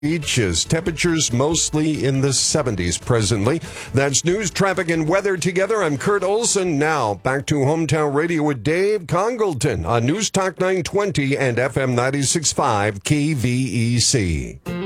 Beaches. Temperatures mostly in the 70s presently. That's news, traffic, and weather together. I'm Kurt Olson. Now, back to Hometown Radio with Dave Congleton on News Talk 920 and FM 96.5 KVEC.